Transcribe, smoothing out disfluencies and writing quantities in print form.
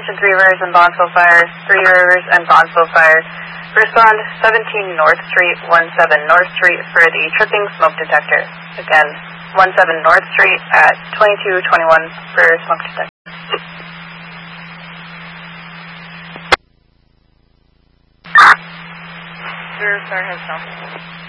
Attention Three Rivers and Bonneville Fire. Three Rivers and Bonneville Fire. Respond 17 North Street, 17 North Street for the tripping smoke detector. Again, 17 North Street at 2221 for smoke detector. Riverside has no.